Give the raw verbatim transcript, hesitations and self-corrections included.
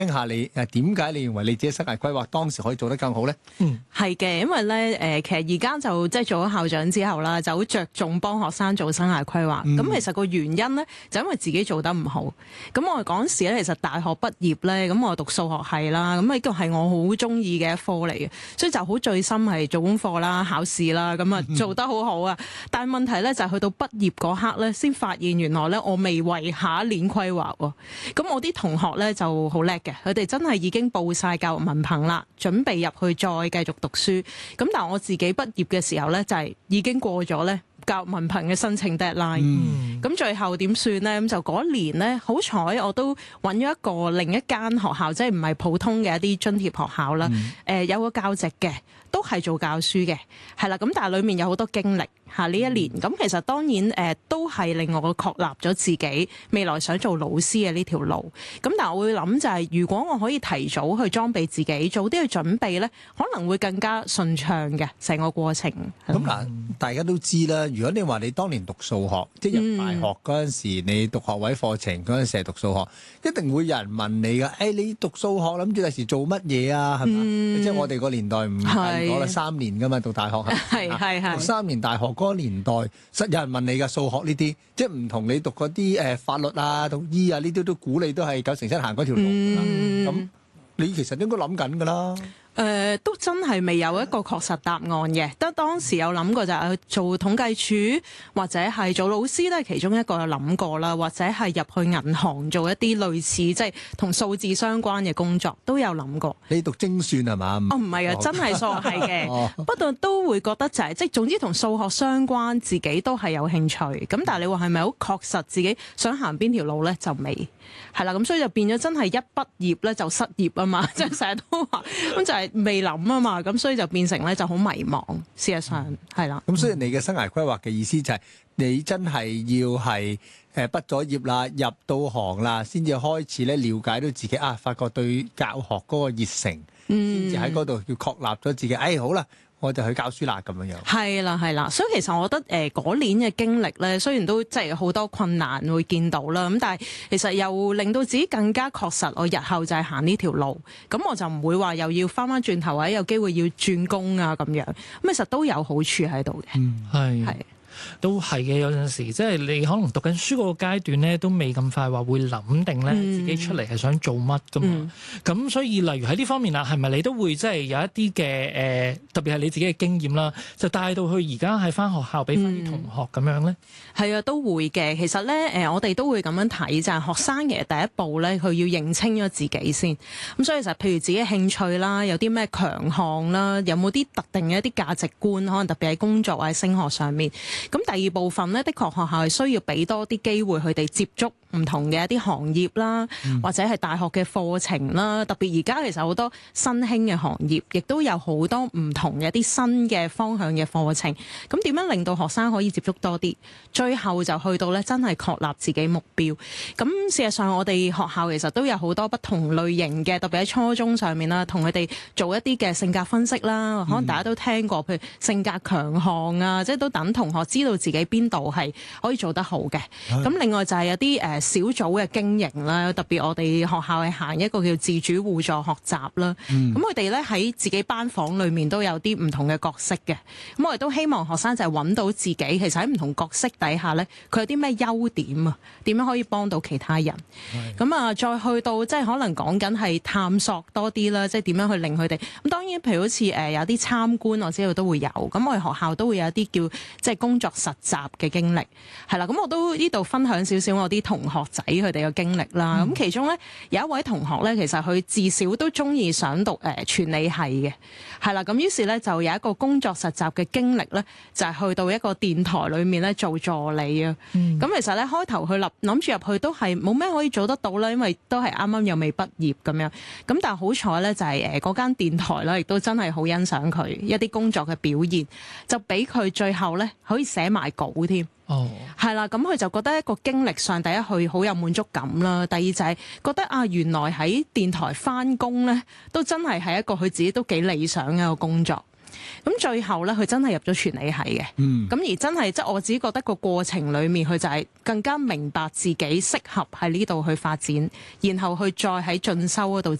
聽下你誒點解你認為你自己生涯規劃當時可以做得更好咧？ 嗯，係嘅，因為咧誒、呃，其實而家就即係做咗校長之後啦，就好着重幫學生做生涯規劃。咁、嗯、其實個原因咧，就因為自己做得唔好。咁我哋嗰時咧，其實大學畢業咧，咁我讀數學系啦，咁呢個係我好中意嘅一科嚟嘅，所以就好醉心係做功課啦、考試啦，咁啊做得好好啊。嗯、但係問題咧就係、是、去到畢業嗰刻咧，先發現原來咧我未為下一年規劃喎。咁我啲同學咧就好叻嘅。佢哋真係已經報晒教育文憑啦，準備入去再繼續讀書。咁但係我自己畢業嘅時候呢，就係、是、已經過咗呢教育文憑嘅申請 deadline。咁、嗯、最後點算呢？咁就嗰一年呢，好彩我都揾咗一個另一間學校，即係唔係普通嘅一啲津貼學校啦。誒、嗯呃、有個教席嘅，都係做教書嘅，係啦。咁但係裡面有好多經歷。嚇呢一年咁，其實當然誒、呃、都係令我確立咗自己未來想做老師嘅呢條路。咁但係我會諗就係、是，如果我可以提早去裝備自己，早啲去準備咧，可能會更加順暢嘅成個過程。 咁嗱，大家都知啦。如果你話你當年讀數學，即係入大學嗰陣時，嗯、你讀學位課程嗰陣時係讀數學，一定會有人問你㗎。誒、哎，你讀數學諗住第時做乜嘢啊？係嘛？嗯、即係我哋個年代唔係講啦，三年㗎嘛，讀大學係係係讀三年大學。嗰個年代，實有人問你嘅數學呢啲，即係唔同你讀嗰啲誒法律啊、讀醫啊呢啲都估你都係九成七行嗰條路㗎啦。咁、嗯、你其實應該諗緊㗎啦。 誒、呃、都真係未有一個確實答案嘅，得當時有諗過就係做統計處或者係做老師都係其中一個有諗過啦，或者係入去銀行做一啲類似即係同數字相關嘅工作都有諗過。 你讀精算係嘛？ 哦，唔係啊，真係數學系嘅，哦、不過都會覺得就係、是、即係總之同數學相關，自己都係有興趣。咁但係你話係咪好確實自己想行邊條路咧？就未係啦。咁所以就變咗真係一畢業咧就失業啊嘛，即係成日都話咁就係、是。未諗啊嘛，咁所以就變成咧就好迷茫。事實上係啦。咁、 嗯、所以你嘅生涯規劃嘅意思就係、是、你真係要係誒畢咗業啦，入到行啦，先至開始咧了解到自己啊，發覺對教學嗰個熱誠，先至喺嗰度要確立咗自己。誒好啦。我就去教書啦，咁樣樣。係啦，係啦，所以其實我覺得誒嗰、呃、年嘅經歷咧，雖然都即係好多困難會見到啦，咁但係其實又令到自己更加確實，我日後就係行呢條路，咁我就唔會話又要翻翻轉頭或者有機會要轉工啊咁樣，咁其實都有好處喺度嘅。 嗯，係係。都係嘅，有陣時即係你可能讀緊書嗰個階段咧，都未咁快話會諗定咧自己出嚟係想做乜噶嘛。咁、嗯、所以例如喺呢方面啊，係咪你都會即係有一啲嘅誒，特別係你自己嘅經驗啦，就帶到去而家係翻學校俾翻啲同學咁樣咧？ 係啊、嗯，都會嘅。其實咧誒，我哋都會咁樣睇就係、是、學生嘅第一步咧，佢要認清咗自己先。咁所以就譬如自己興趣啦，有啲咩強項啦，有冇啲特定嘅一啲價值觀，可能特別喺工作或者升學上面。咁第二部分咧，的確學校係需要俾多啲機會佢哋接觸唔同嘅一啲行業啦，嗯、或者係大學嘅課程啦。特別而家其實好多新興嘅行業，亦都有好多唔同嘅一啲新嘅方向嘅課程。咁點樣令到學生可以接觸多啲？最後就去到咧，真係確立自己目標。咁事實上，我哋學校其實都有好多不同類型嘅，特別喺初中上面啦，同佢哋做一啲嘅性格分析啦。可能大家都聽過，譬如性格強項啊，即係都等同學知道自己邊度係可以做得好嘅。咁的另外就係有啲誒小組嘅經營啦，特別我哋學校係行一個叫自主互助學習啦。咁佢哋咧喺自己班房裏面都有啲唔同嘅角色嘅。咁我哋都希望學生就係揾到自己，其實喺唔同角色底下咧，佢有啲咩優點啊？點樣可以幫到其他人？咁啊的，再去到即係可能講緊係探索多啲啦，即係點樣去令佢哋咁。當然，譬如好似誒有啲參觀，我知道都會有。咁我哋學校都會有一啲叫即係工作實習嘅經歷，係啦。咁我都呢度分享少少我啲同學仔佢哋嘅經歷啦。咁、嗯、其中咧有一位同學咧，其實佢至少都中意想讀誒傳理系嘅，係啦。咁於是咧就有一個工作實習嘅經歷咧，就係、是、去到一個電台裏面咧做助理啊。咁、嗯、其實咧開頭佢諗諗住入去都係冇咩可以做得到啦，因為都係啱啱又未畢業咁樣。咁但係好彩咧就係誒嗰間電台啦，亦都真係好欣賞佢一啲工作嘅表現，就俾佢最後咧可以寫埋稿添。哦，係啦，咁佢就覺得一個經歷上，第一佢好有滿足感啦，第二就係覺得啊，原來喺電台返工咧，都真係係一個佢自己都幾理想嘅一個工作。 咁最後咧，佢真係入咗傳理系嘅。 嗯， 咁而真係即係我自己覺得個過程裡面，佢就係更加明白自己適合喺呢度去發展，然後去再喺進修嗰度